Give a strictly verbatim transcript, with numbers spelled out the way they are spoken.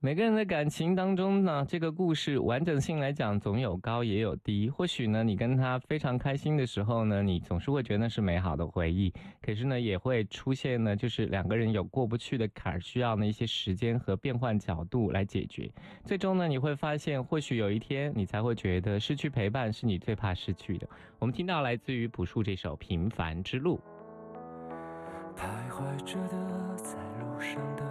每个人的感情当中呢，这个故事完整性来讲，总有高也有低。或许呢，你跟他非常开心的时候呢，你总是会觉得那是美好的回忆。可是呢，也会出现呢，就是两个人有过不去的坎儿，需要呢一些时间和变换角度来解决。最终呢，你会发现，或许有一天你才会觉得失去陪伴是你最怕失去的。我们听到来自于朴树这首《平凡之路》。 徘徊着的，在路上的